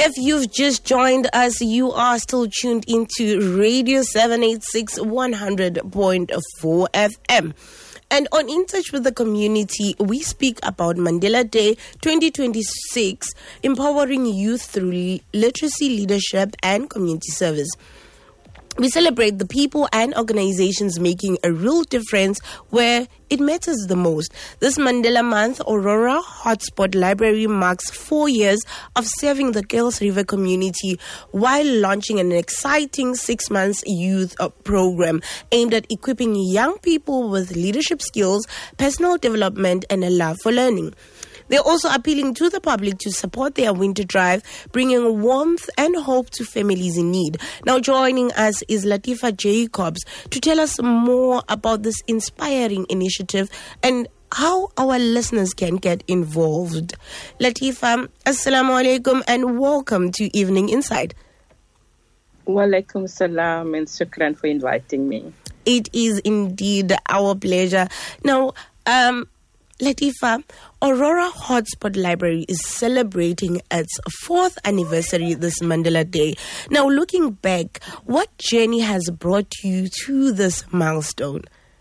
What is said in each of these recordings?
If you've just joined us, you are still tuned into Radio 786 100.4 FM. And on In Touch with the Community, we speak about Mandela Day 2026, empowering youth through literacy, leadership, and community service. We celebrate the people and organizations making a real difference where it matters the most. This Mandela Month, Aurora Hotspot Library marks 4 years of serving the Kuils River community while launching an exciting 6 months youth program aimed at equipping young people with leadership skills, personal development, and a love for learning. They're also appealing to the public to support their winter drive, bringing warmth and hope to families in need. Now joining us is Latifa Jacobs to tell us more about this inspiring initiative and how our listeners can get involved. Latifa, Assalamu alaikum and welcome to Evening Insight. Wa alaikum salam and shukran for inviting me. It is indeed our pleasure. Now, Latifa, Aurora Hotspot Library is celebrating its 4th anniversary this Mandela Day. Now, looking back, what journey has brought you to this milestone?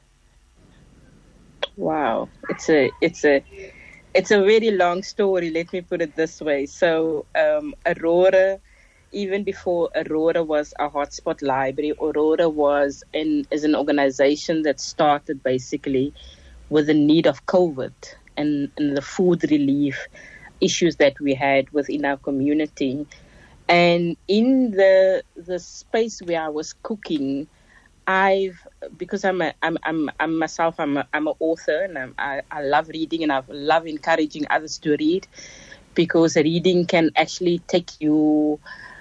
Wow, it's a very long story. Let me put it this way. So, Aurora, even before Aurora was a hotspot library, Aurora is an organization that started basically with the need of COVID and the food relief issues that we had within our community. And in the space where I was cooking, because I'm an author and I love reading and I love encouraging others to read, because reading can actually take you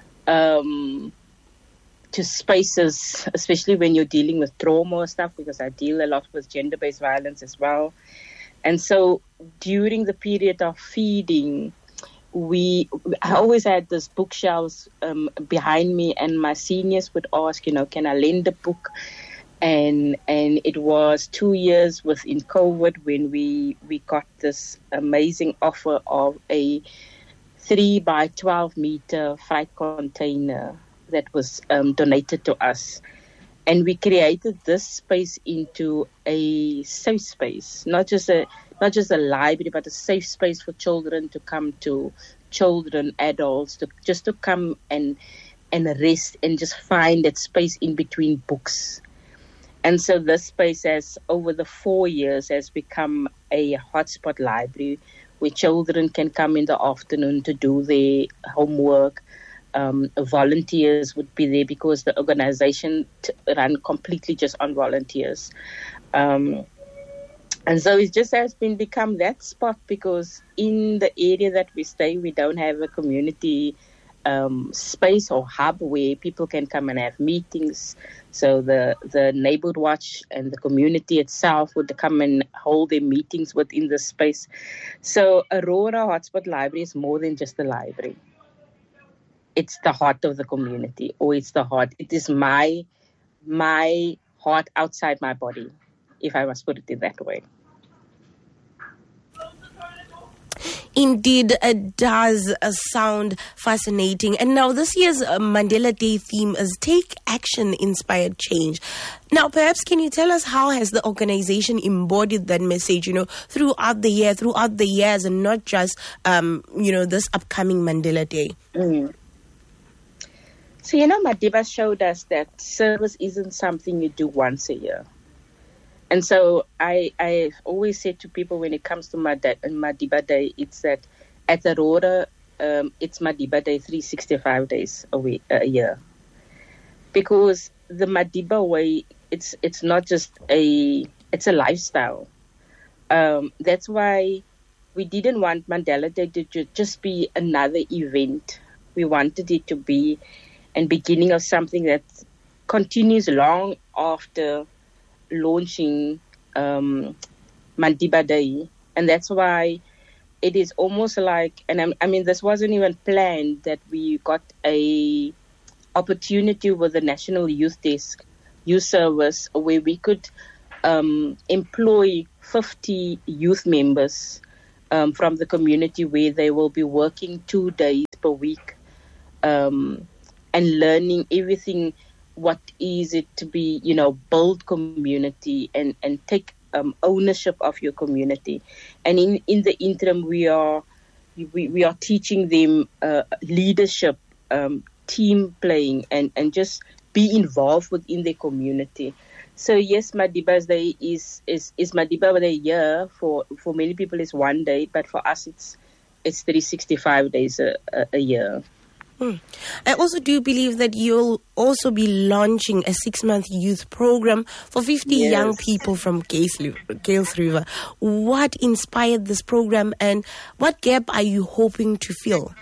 to spaces, especially when you're dealing with trauma or stuff, because I deal a lot with gender-based violence as well. And so during the period of feeding, I always had this bookshelves behind me, and my seniors would ask, can I lend a book? And it was 2 years within COVID when we got this amazing offer of a 3 by 12 meter freight container that was donated to us. And we created this space into a safe space, not just a library, but a safe space for children to come to, children, adults, to come and rest and just find that space in between books. And so this space has, over the 4 years, has become a hotspot library where children can come in the afternoon to do their homework. Volunteers would be there because the organization ran completely just on volunteers. And so it just has become that spot, because in the area that we stay, we don't have a community space or hub where people can come and have meetings. So the neighborhood watch and the community itself would come and hold their meetings within the space. So Aurora Hotspot Library is more than just a library. It's the heart of the community, or it's the heart. It is my heart outside my body, if I must put it in that way. Indeed, it does sound fascinating. And now this year's Mandela Day theme is Take Action, Inspired Change. Now, perhaps can you tell us how has the organization embodied that message, throughout the years, and not just, this upcoming Mandela Day? Mm. So, Madiba showed us that service isn't something you do once a year. And so I always say to people when it comes to Madiba Day, it's that at Aurora, it's Madiba Day 365 days a year. Because the Madiba way, it's not just it's a lifestyle. That's why we didn't want Mandela Day to just be another event. We wanted it to be a beginning of something that continues long after launching Madiba Day. And that's why it is almost like, and this wasn't even planned, that we got a opportunity with the National Youth Desk, Youth Service, where we could employ 50 youth members from the community, where they will be working 2 days per week and learning everything. What is it to be, build community and take ownership of your community. And in the interim, we are teaching them leadership, team playing, and just be involved within their community. So yes, Madiba's Day is Madiba Day year. For many people it's one day, but for us it's 365 days a year. I also do believe that you'll also be launching a 6-month youth program for 50 young people from Kuilsriver. What inspired this program, and what gap are you hoping to fill?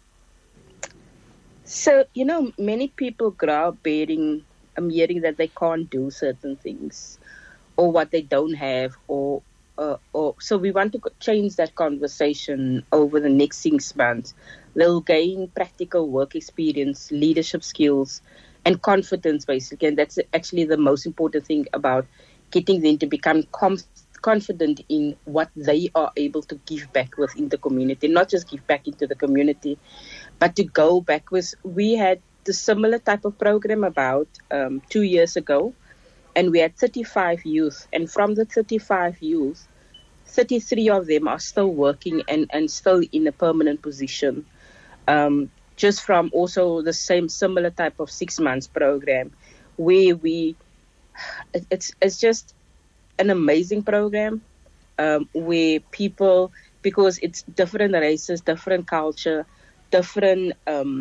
So, many people grow up hearing that they can't do certain things, or what they don't have, or so we want to change that conversation over the next 6 months. They'll gain practical work experience, leadership skills, and confidence, basically. And that's actually the most important thing about getting them to become confident in what they are able to give back within the community. Not just give back into the community, but to go back with. We had the similar type of program about 2 years ago, and we had 35 youth. And from the 35 youth, 33 of them are still working and still in a permanent position. Just from also the similar type of 6 months program, where it's just an amazing program, where people, because it's different races, different culture, different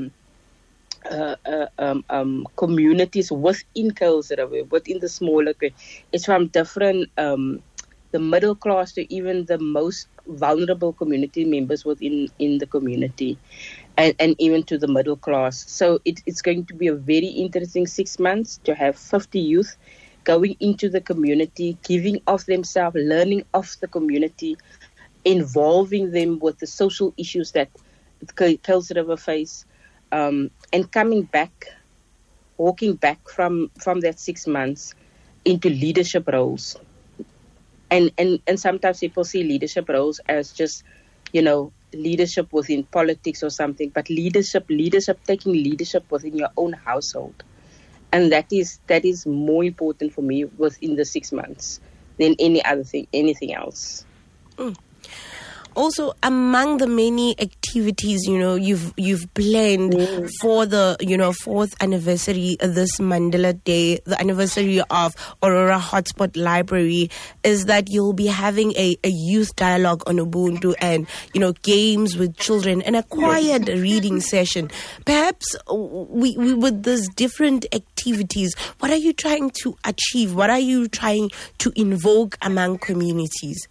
communities within Kuilsriver, within the smaller, it's from different the middle class to even the most vulnerable community members within the community, and even to the middle class. So it's going to be a very interesting 6 months to have 50 youth going into the community, giving of themselves, learning of the community, involving them with the social issues that Kuilsriver face, and coming back, walking back from that 6 months into leadership roles. And sometimes people see leadership roles as just, leadership within politics or something, but leadership, taking leadership within your own household. And that is more important for me within the 6 months than anything else. Also, among the many activities, you've planned for the, 4th anniversary this Mandela Day, the anniversary of Aurora Hotspot Library, is that you'll be having a youth dialogue on Ubuntu and, games with children and a quiet reading session. Perhaps we with these different activities, what are you trying to achieve? What are you trying to invoke among communities?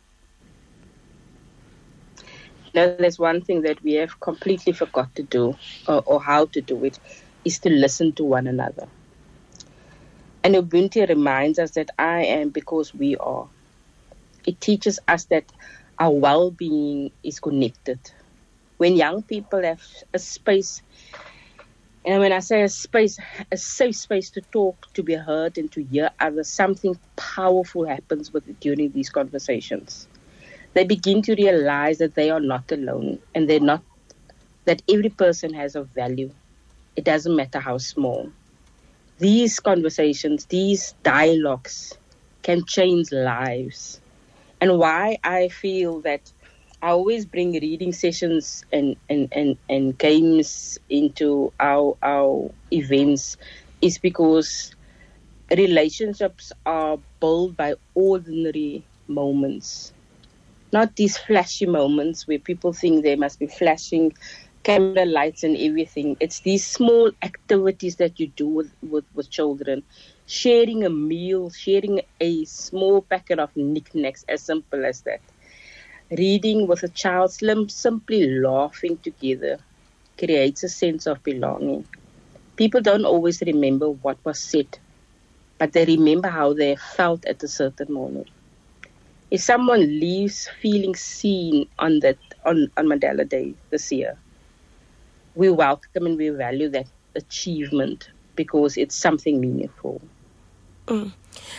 There's one thing that we have completely forgot to do, or how to do it, is to listen to one another. And Ubuntu reminds us that I am because we are. It teaches us that our well-being is connected. When young people have a space, and when I say a safe space to talk, to be heard, and to hear others, something powerful happens during these conversations. They begin to realize that they are not alone, and that every person has a value. It doesn't matter how small. These conversations, these dialogues can change lives. And why I feel that I always bring reading sessions and games into our events is because relationships are built by ordinary moments. Not these flashy moments where people think they must be flashing camera lights and everything. It's these small activities that you do with children. Sharing a meal, sharing a small packet of knickknacks, as simple as that. Reading with a child, simply laughing together creates a sense of belonging. People don't always remember what was said, but they remember how they felt at a certain moment. If someone leaves feeling seen on Mandela Day this year, we welcome and we value that achievement because it's something meaningful.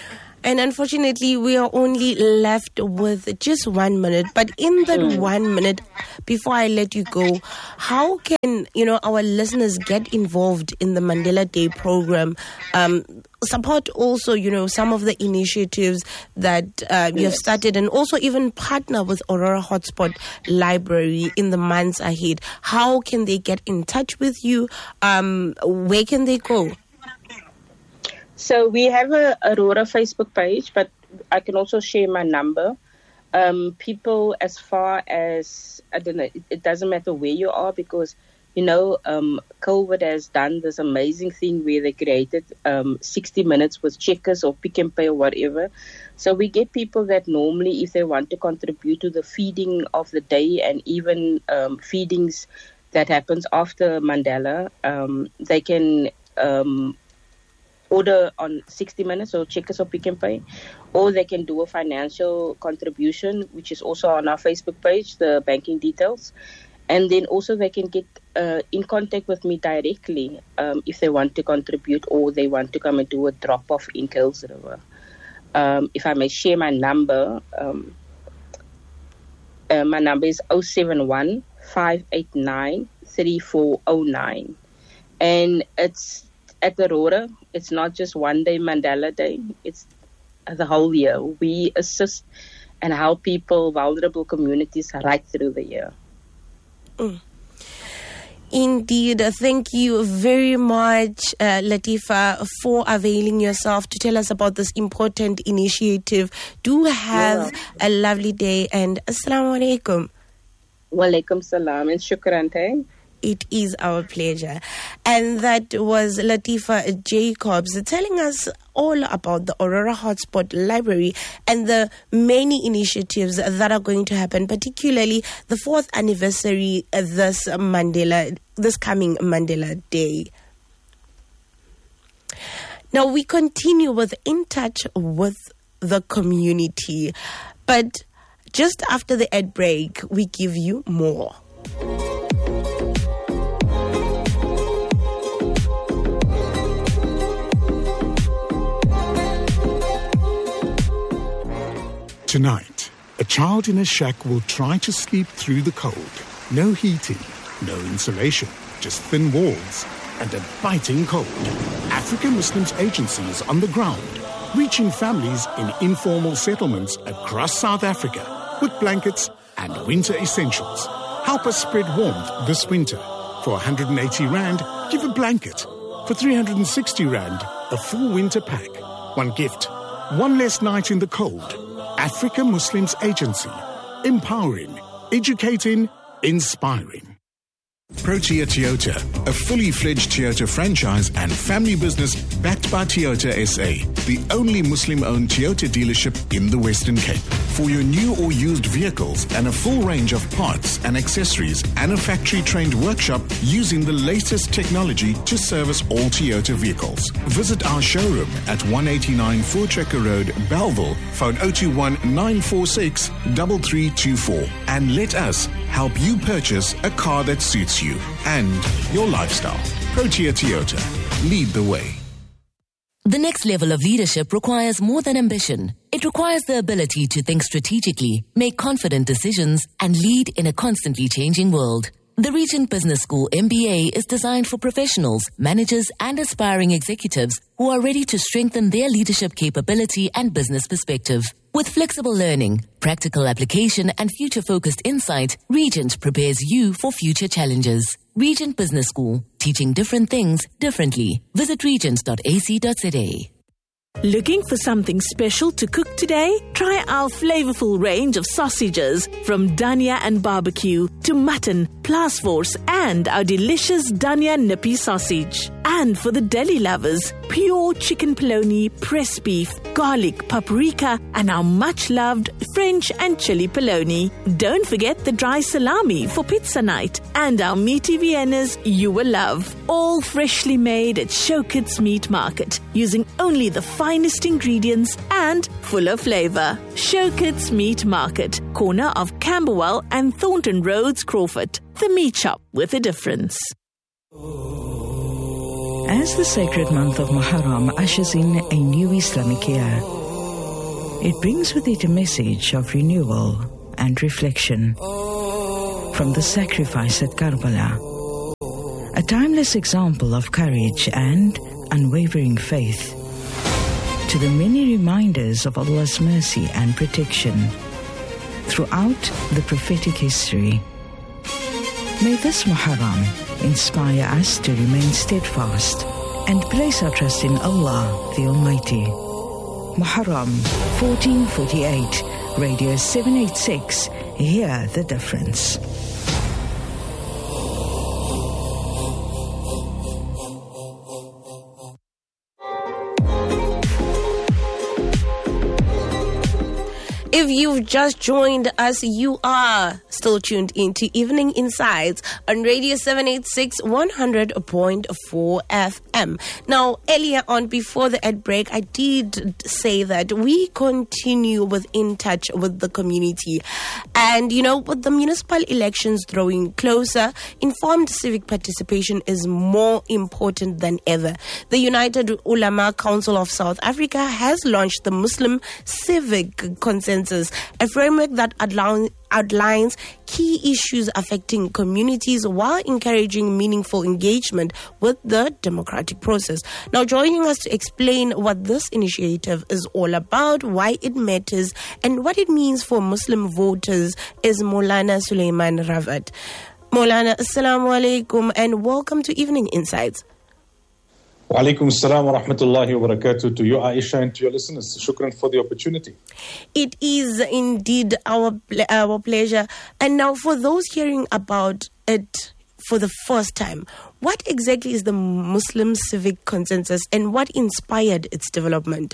And unfortunately, we are only left with just 1 minute. But in that 1 minute, before I let you go, how can, our listeners get involved in the Mandela Day program? Support also, some of the initiatives that you have started, and also even partner with Aurora Hotspot Library in the months ahead. How can they get in touch with you? Where can they go? So we have a Aurora Facebook page, but I can also share my number. People, as far as, I don't know, it doesn't matter where you are, because COVID has done this amazing thing where they created 60 minutes with Checkers or Pick n Pay or whatever. So we get people that normally, if they want to contribute to the feeding of the day, and even feedings that happens after Mandela, they can order on 60 minutes or Checkers or Pick n Pay, or they can do a financial contribution, which is also on our Facebook page, the banking details. And then also they can get in contact with me directly if they want to contribute, or they want to come and do a drop-off in Kuils River. If I may share my number is 071-589-3409. And it's at Aurora. It's not just one day Mandela Day. It's the whole year. We assist and help people, vulnerable communities, right through the year. Indeed. Thank you very much, Latifa, for availing yourself to tell us about this important initiative. Do have a lovely day, and Assalamu alaikum. Wa alaikum salam and shukran. It is our pleasure. And that was Latifa Jacobs telling us all about the Aurora Hotspot Library and the many initiatives that are going to happen, particularly the 4th anniversary this coming Mandela Day. Now we continue with In Touch with the Community, but just after the ad break, we give you more. Tonight, a child in a shack will try to sleep through the cold. No heating, no insulation, just thin walls and a biting cold. African Muslims Agency is on the ground, reaching families in informal settlements across South Africa with blankets and winter essentials. Help us spread warmth this winter. For 180 Rand, give a blanket. For 360 Rand, a full winter pack. One gift, one less night in the cold. Africa Muslims Agency. Empowering, educating, inspiring. Protea Toyota, a fully fledged Toyota franchise and family business backed by Toyota SA, the only Muslim-owned Toyota dealership in the Western Cape. For your new or used vehicles and a full range of parts and accessories, and a factory-trained workshop using the latest technology to service all Toyota vehicles. Visit our showroom at 189 Voortrekker Road, Bellville, phone 021-946-3324, and let us help you purchase a car that suits you and your lifestyle. Protea Toyota. Lead the way. The next level of leadership requires more than ambition. It requires the ability to think strategically, make confident decisions, and lead in a constantly changing world. The Regent Business School MBA is designed for professionals, managers, and aspiring executives who are ready to strengthen their leadership capability and business perspective. With flexible learning, practical application, and future-focused insight, Regent prepares you for future challenges. Regent Business School, teaching different things differently. Visit regent.ac.za. Looking for something special to cook today? Try our flavorful range of sausages, from Dania and barbecue to mutton, Plasforce, and our delicious Dania nippy sausage. And for the deli lovers, pure chicken polony, pressed beef, garlic, paprika, and our much-loved French and chili polony. Don't forget the dry salami for pizza night and our meaty Viennas you will love. All freshly made at Showkits Meat Market, using only the finest ingredients and full of flavor. Showkits Meat Market, corner of Camberwell and Thornton Roads, Crawford. The meat shop with a difference. As the sacred month of Muharram ushers in a new Islamic year, It brings with it a message of renewal and reflection from the sacrifice at Karbala, a timeless example of courage and unwavering faith, to the many reminders of Allah's mercy and protection throughout the prophetic history. May this Muharram inspire us to remain steadfast and place our trust in Allah, the Almighty. Muharram 1448, Radio 786, hear the difference. If you've just joined us, you are still tuned into Evening Insights on Radio 786 100.4 FM. Now, earlier on, before the ad break, I did say that we continue with In Touch with the community. And, you know, with the municipal elections drawing closer, informed civic participation is more important than ever. The United Ulama Council of South Africa has launched the Muslim Civic Consensus, a framework that outlines key issues affecting communities while encouraging meaningful engagement with the democratic process. Now, joining us to explain what this initiative is all about, why it matters, and what it means for Muslim voters is Maulana Sulaiman Ravat. Maulana, assalamu alaikum and welcome to Evening Insights. Wa alaikum assalam wa rahmatullahi wa barakatuh to you, Aisha, and to your listeners. Shukran for the opportunity. It is indeed our pleasure. And now, for those hearing about it for the first time, what exactly is the Muslim Civic Consensus and what inspired its development?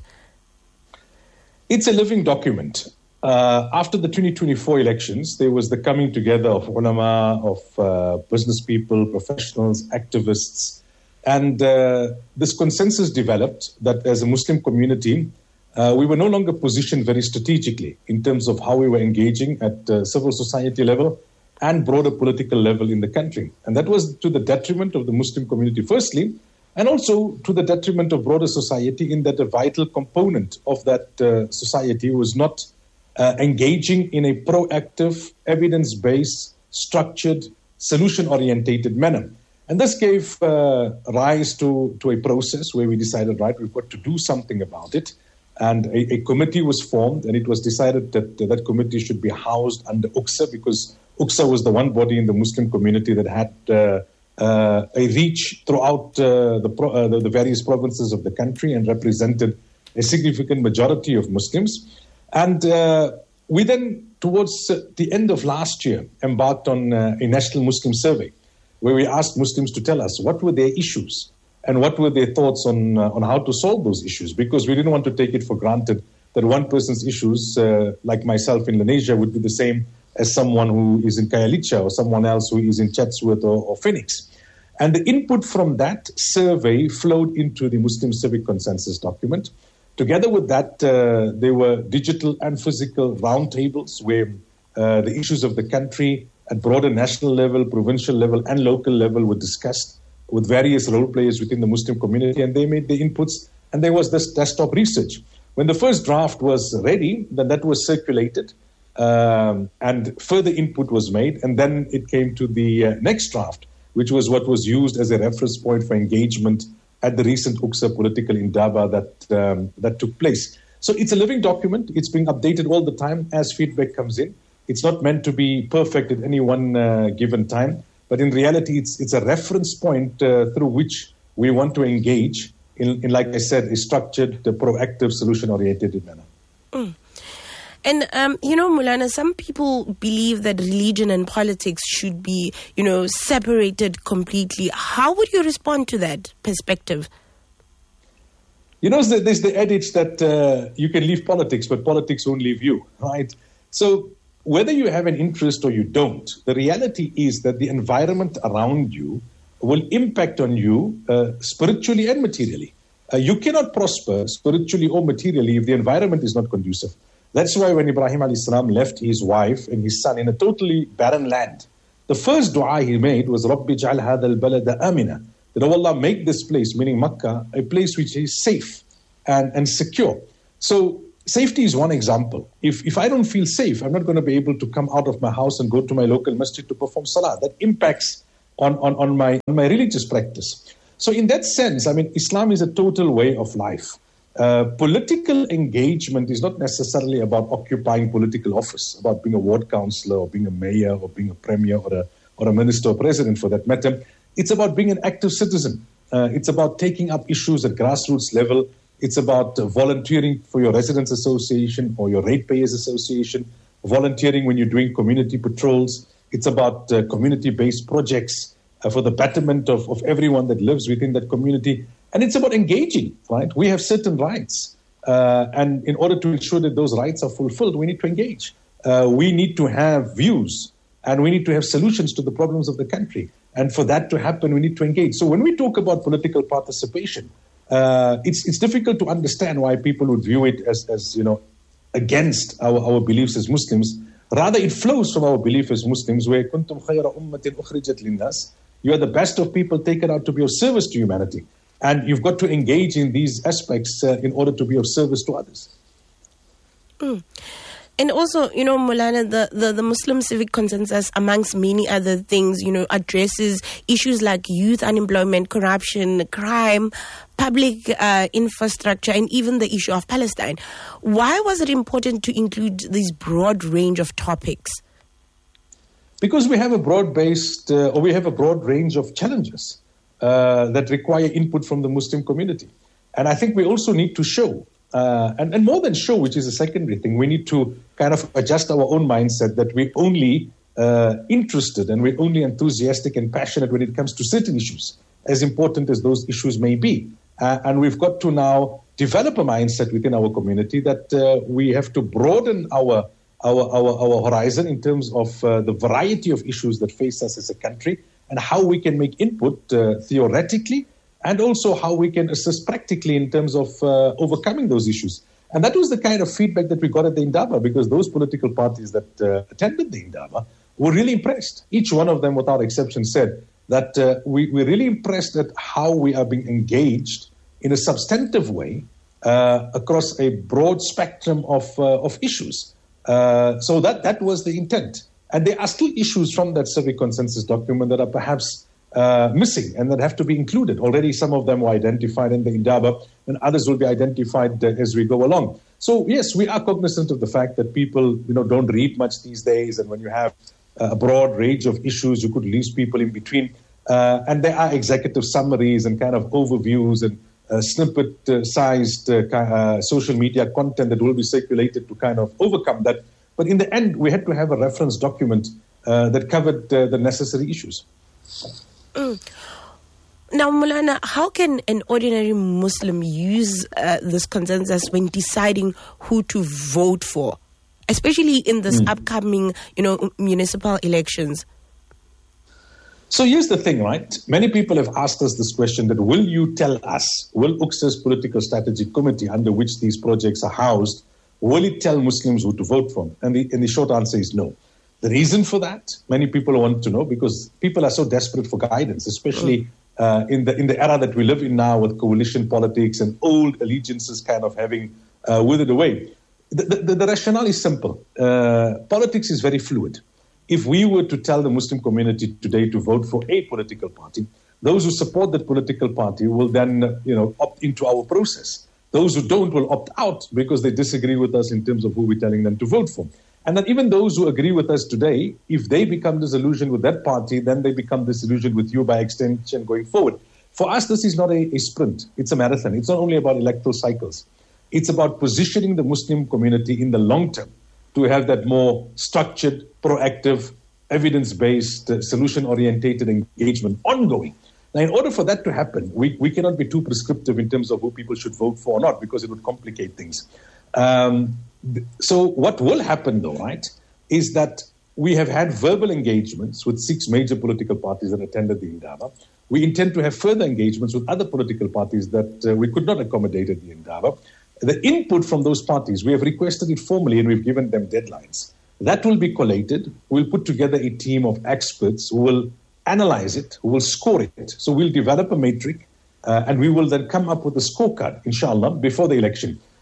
It's a living document. After the 2024 elections, there was the coming together of ulama, of business people, professionals, activists. And this consensus developed that as a Muslim community, we were no longer positioned very strategically in terms of how we were engaging at civil society level and broader political level in the country. And that was to the detriment of the Muslim community, firstly, and also to the detriment of broader society, in that a vital component of that society was not engaging in a proactive, evidence-based, structured, solution-orientated manner. And this gave rise to a process where we decided, right, we've got to do something about it. And a committee was formed, and it was decided that that committee should be housed under UCSA, because UCSA was the one body in the Muslim community that had a reach throughout the various provinces of the country and represented a significant majority of Muslims. And we then, towards the end of last year, embarked on a national Muslim survey, where we asked Muslims to tell us what were their issues and what were their thoughts on how to solve those issues, because we didn't want to take it for granted that one person's issues, like myself in Lenasia, would be the same as someone who is in Khayelitsha or someone else who is in Chatsworth or Phoenix. And the input from that survey flowed into the Muslim Civic Consensus document. Together with that, there were digital and physical roundtables where the issues of the country at broader national level, provincial level, and local level were discussed with various role players within the Muslim community, and they made their inputs, and there was this desktop research. When the first draft was ready, then that was circulated, and further input was made, and then it came to the next draft, which was what was used as a reference point for engagement at the recent UCSA political indaba that took place. So it's a living document. It's being updated all the time as feedback comes in. It's not meant to be perfect at any one given time, but in reality, it's a reference point through which we want to engage in, like I said, a structured, proactive, solution-oriented manner. Mm. And, Maulana, some people believe that religion and politics should be, separated completely. How would you respond to that perspective? There's the adage that you can leave politics, but politics won't leave you, right? So whether you have an interest or you don't, the reality is that the environment around you will impact on you spiritually and materially. You cannot prosper spiritually or materially if the environment is not conducive. That's why when Ibrahim a.s. left his wife and his son in a totally barren land, the first dua he made was, Rabbi ja'al hadha al-balada amina. That, oh Allah, make this place, meaning Makkah, a place which is safe and secure. So safety is one example. If I don't feel safe, I'm not going to be able to come out of my house and go to my local masjid to perform salah. That impacts on my religious practice. So in that sense, I mean, Islam is a total way of life. Political engagement is not necessarily about occupying political office, about being a ward councillor or being a mayor or being a premier or a minister or president for that matter. It's about being an active citizen. It's about taking up issues at grassroots level. It's about volunteering for your residents association or your ratepayers association, volunteering when you're doing community patrols. It's about community-based projects for the betterment of everyone that lives within that community. And it's about engaging, right? We have certain rights. And in order to ensure that those rights are fulfilled, we need to engage. We need to have views and we need to have solutions to the problems of the country. And for that to happen, we need to engage. So when we talk about political participation, it's difficult to understand why people would view it as against our beliefs as Muslims. Rather, it flows from our belief as Muslims, where kuntum khayra ummatin ukhrijat linnas. You are the best of people taken out to be of service to humanity. And you've got to engage in these aspects in order to be of service to others. And also, Maulana, the Muslim civic consensus, amongst many other things, addresses issues like youth unemployment, corruption, crime, public infrastructure, and even the issue of Palestine. Why was it important to include this broad range of topics? Because we have a broad range of challenges that require input from the Muslim community. And I think we also need to show, and more than show, which is a secondary thing, we need to kind of adjust our own mindset that we're only interested and we're only enthusiastic and passionate when it comes to certain issues, as important as those issues may be. And we've got to now develop a mindset within our community that we have to broaden our horizon in terms of the variety of issues that face us as a country and how we can make input theoretically and also how we can assist practically in terms of overcoming those issues. And that was the kind of feedback that we got at the Indaba, because those political parties that attended the Indaba were really impressed. Each one of them, without exception, said that we're really impressed at how we are being engaged in a substantive way across a broad spectrum of issues. So that was the intent. And there are still issues from that civic consensus document that are perhaps missing and that have to be included. Already some of them were identified in the Indaba and others will be identified as we go along. So yes, we are cognizant of the fact that people don't read much these days, and when you have a broad range of issues, you could lose people in between. And there are executive summaries and kind of overviews and snippet-sized social media content that will be circulated to kind of overcome that. But in the end, we had to have a reference document that covered the necessary issues. Now, Maulana, how can an ordinary Muslim use this consensus when deciding who to vote for, especially in this upcoming, municipal elections? So here's the thing, right? Many people have asked us this question, that will you tell us, will UCSA's Political Strategy Committee, under which these projects are housed, will it tell Muslims who to vote for? And the short answer is no. The reason for that, many people want to know, because people are so desperate for guidance, especially in the era that we live in now with coalition politics and old allegiances kind of having withered away. The rationale is simple. Politics is very fluid. If we were to tell the Muslim community today to vote for a political party, those who support that political party will then, opt into our process. Those who don't will opt out because they disagree with us in terms of who we're telling them to vote for. And that even those who agree with us today, if they become disillusioned with that party, then they become disillusioned with you by extension going forward. For us, this is not a sprint. It's a marathon. It's not only about electoral cycles. It's about positioning the Muslim community in the long term to have that more structured, proactive, evidence-based, solution-orientated engagement ongoing. Now, in order for that to happen, we cannot be too prescriptive in terms of who people should vote for or not, because it would complicate things. So what will happen, though, right, is that we have had verbal engagements with 6 major political parties that attended the Indaba. We intend to have further engagements with other political parties that we could not accommodate at the Indaba. The input from those parties, we have requested it formally and we've given them deadlines. That will be collated. We'll put together a team of experts who will analyze it, who will score it. So we'll develop a matrix and we will then come up with a scorecard, inshallah, before the election.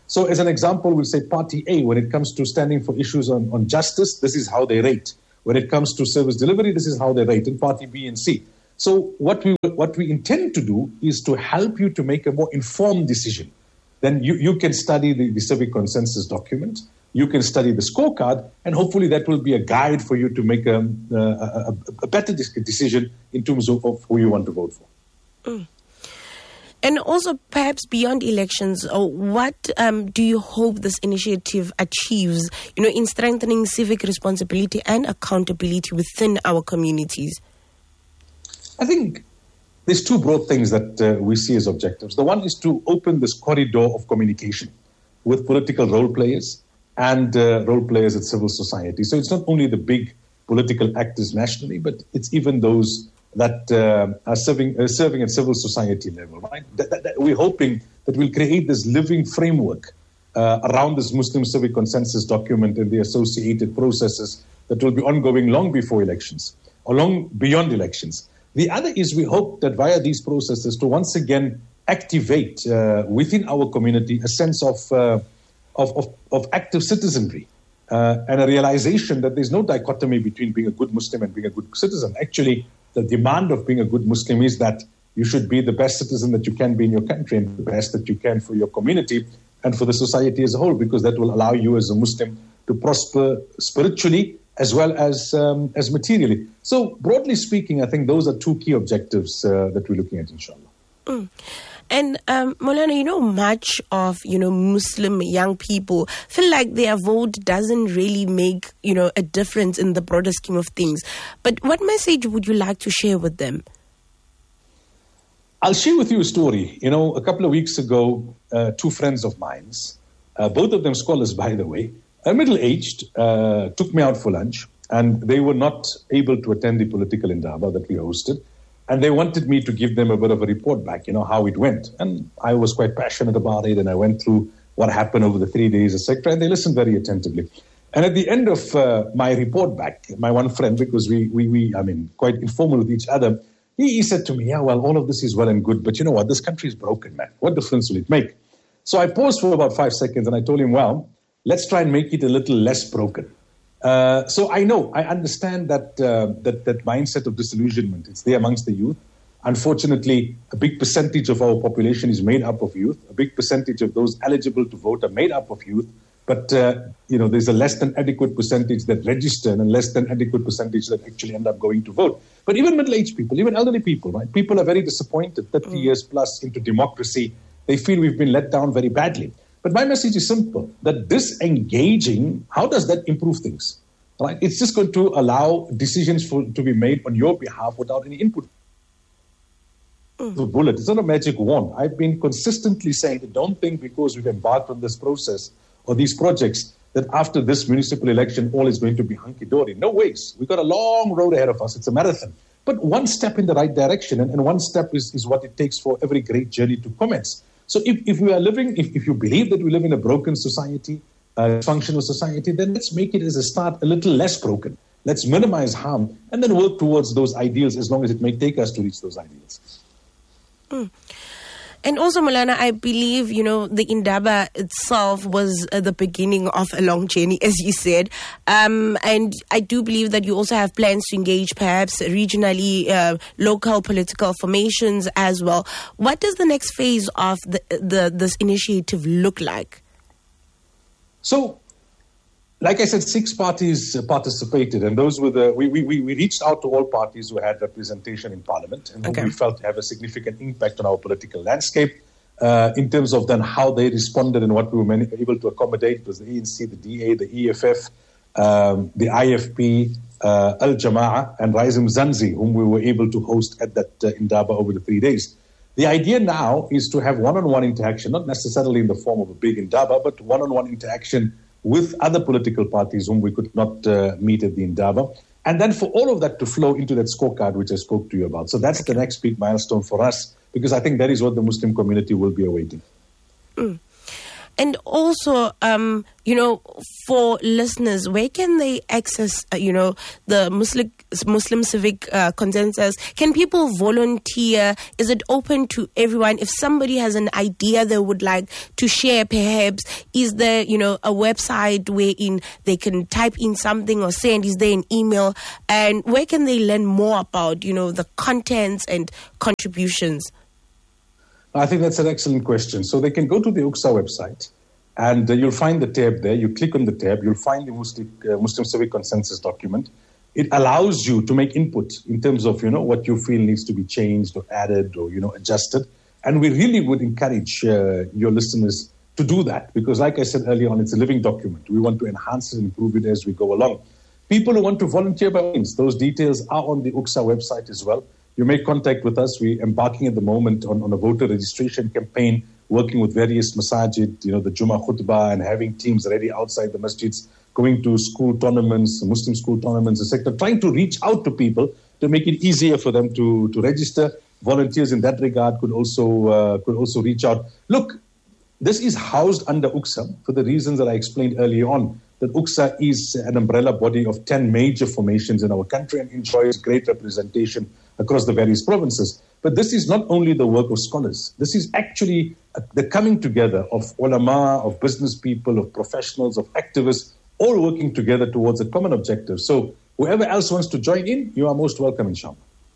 So as an example, we'll say Party A, when it comes to standing for issues on justice, this is how they rate. When it comes to service delivery, this is how they rate in Party B and C. So what we intend to do is to help you to make a more informed decision. Then you can study the civic consensus document, you can study the scorecard, and hopefully that will be a guide for you to make a better decision in terms of who you want to vote for. And also, perhaps beyond elections, what do you hope this initiative achieves, in strengthening civic responsibility and accountability within our communities? I think there's two broad things that we see as objectives. The one is to open this corridor of communication with political role players and role players at civil society. So it's not only the big political actors nationally, but it's even those that are serving at civil society level, right? That we're hoping that we'll create this living framework around this Muslim civic consensus document and the associated processes that will be ongoing long before elections or long beyond elections. The other is we hope that via these processes to once again activate within our community a sense of active citizenry and a realization that there's no dichotomy between being a good Muslim and being a good citizen. Actually, the demand of being a good Muslim is that you should be the best citizen that you can be in your country and the best that you can for your community and for the society as a whole, because that will allow you as a Muslim to prosper spiritually as well as materially. So broadly speaking, I think those are two key objectives that we're looking at, inshallah. And Maulana, much of, Muslim young people feel like their vote doesn't really make, a difference in the broader scheme of things. But what message would you like to share with them? I'll share with you a story. A couple of weeks ago, two friends of mine, both of them scholars, by the way, middle-aged, took me out for lunch, and they were not able to attend the political indaba that we hosted. And they wanted me to give them a bit of a report back, how it went. And I was quite passionate about it, and I went through what happened over the 3 days, etc. And they listened very attentively. And at the end of my report back, my one friend, because we quite informal with each other, he said to me, yeah, well, all of this is well and good, but you know what? This country is broken, man. What difference will it make? So I paused for about 5 seconds, and I told him, well, let's try and make it a little less broken. So I understand that mindset of disillusionment. It's there amongst the youth. Unfortunately, a big percentage of our population is made up of youth. A big percentage of those eligible to vote are made up of youth. But, there's a less than adequate percentage that register and a less than adequate percentage that actually end up going to vote. But even middle-aged people, even elderly people, right? People are very disappointed 30 years plus into democracy. They feel we've been let down very badly. But my message is simple, that disengaging, how does that improve things? Right? It's just going to allow decisions to be made on your behalf without any input. The bullet, it's not a magic wand. I've been consistently saying that don't think because we've embarked on this process or these projects that after this municipal election, all is going to be hunky-dory. No ways. We've got a long road ahead of us. It's a marathon. But one step in the right direction, and one step is what it takes for every great journey to commence. So if we are living, if you believe that we live in a broken society, a functional society, then let's make it as a start a little less broken. Let's minimize harm and then work towards those ideals as long as it may take us to reach those ideals. And also, Maulana, I believe, the Indaba itself was the beginning of a long journey, as you said. And I do believe that you also have plans to engage perhaps regionally, local political formations as well. What does the next phase of this initiative look like? So, like I said, 6 parties participated, and those were we reached out to all parties who had representation in Parliament, and we felt to have a significant impact on our political landscape in terms of then how they responded and what we were able to accommodate. It was the ANC, the DA, the EFF, the IFP, Al Jama'ah, and Raizim Zanzi, whom we were able to host at that Indaba over the 3 days. The idea now is to have one-on-one interaction, not necessarily in the form of a big Indaba, but one-on-one interaction with other political parties whom we could not meet at the Indaba. And then for all of that to flow into that scorecard which I spoke to you about. So that's the next big milestone for us, because I think that is what the Muslim community will be awaiting. And also, for listeners, where can they access, the Muslim civic consensus? Can people volunteer? Is it open to everyone? If somebody has an idea they would like to share, perhaps, is there, a website wherein they can type in something or send? Is there an email? And where can they learn more about, the contents and contributions? I think that's an excellent question. So they can go to the UCSA website, and you'll find the tab there. You click on the tab, you'll find the Muslim Civic Consensus document. It allows you to make input in terms of, what you feel needs to be changed or added or, adjusted. And we really would encourage your listeners to do that because, like I said earlier on, it's a living document. We want to enhance it and improve it as we go along. People who want to volunteer by all means, those details are on the UCSA website as well. You make contact with us. We're embarking at the moment on a voter registration campaign, working with various masajid, the Jummah khutbah, and having teams ready outside the masjids, going to school tournaments, Muslim school tournaments, etc., trying to reach out to people to make it easier for them to register. Volunteers in that regard could also reach out. Look, this is housed under UCSA for the reasons that I explained earlier on, that UCSA is an umbrella body of 10 major formations in our country and enjoys great representation across the various provinces. But this is not only the work of scholars. This is actually the coming together of ulama, of business people, of professionals, of activists, all working together towards a common objective. So whoever else wants to join in, you are most welcome, inshallah.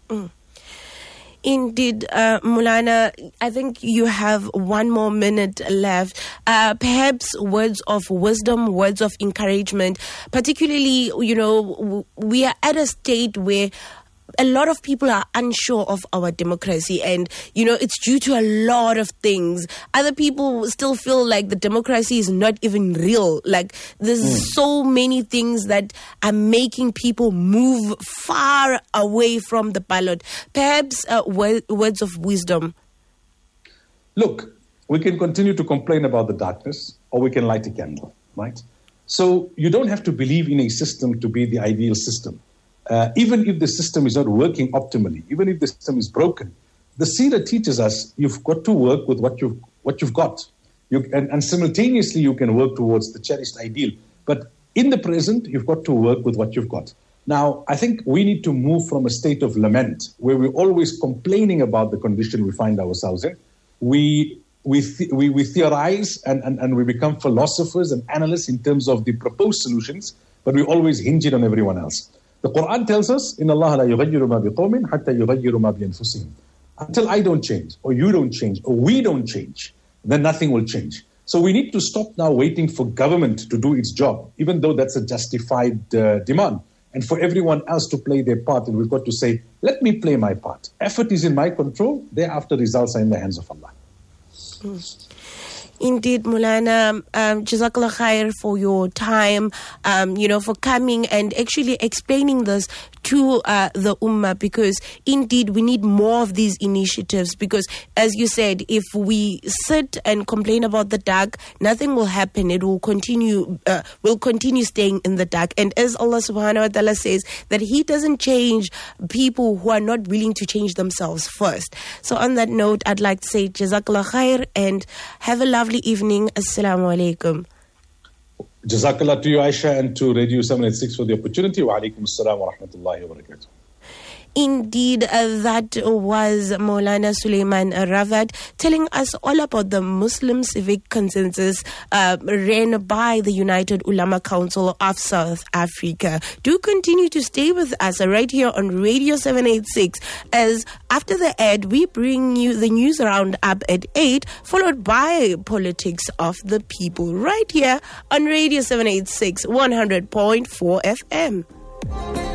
Indeed, Maulana, I think you have 1 more minute left. Perhaps words of wisdom, words of encouragement, particularly, we are at a state where a lot of people are unsure of our democracy and, it's due to a lot of things. Other people still feel like the democracy is not even real. Like there's so many things that are making people move far away from the ballot. Perhaps words of wisdom. Look, we can continue to complain about the darkness or we can light a candle, right? So you don't have to believe in a system to be the ideal system. Even if the system is not working optimally, even if the system is broken, the Seerah teaches us you've got to work with what you've got. And simultaneously you can work towards the cherished ideal. But in the present, you've got to work with what you've got. Now, I think we need to move from a state of lament where we're always complaining about the condition we find ourselves in. We theorize and we become philosophers and analysts in terms of the proposed solutions, but we always hinge it on everyone else. The Quran tells us, إِنَّ اللَّهَ لَا يُغَيِّرُ مَا بِقَوْمٍ حَتَّى يُغَيِّرُ مَا بِأَنفُسِهِمْ. Until I don't change, or you don't change, or we don't change, then nothing will change. So we need to stop now waiting for government to do its job, even though that's a justified demand, and for everyone else to play their part. And we've got to say, let me play my part. Effort is in my control. Thereafter, results are in the hands of Allah. Indeed, Maulana, Jazakallah khair for your time, for coming and actually explaining this to the Ummah, because indeed we need more of these initiatives, because as you said, if we sit and complain about the dark, nothing will happen. It will continue staying in the dark. And as Allah subhanahu wa ta'ala says, that He doesn't change people who are not willing to change themselves first. So on that note, I'd like to say Jazakallah khair and have a lovely evening. Assalamu alaikum. Jazakallah to you, Aisha, and to Radio 786 for the opportunity. Wa alaikum assalam wa rahmatullahi wa barakatuh. Indeed, that was Maulana Suleiman Rawat telling us all about the Muslim Civic Consensus ran by the United Ulama Council of South Africa. Do continue to stay with us right here on Radio 786, as after the ad, we bring you the news roundup at 8, followed by Politics of the People, right here on Radio 786 100.4 FM.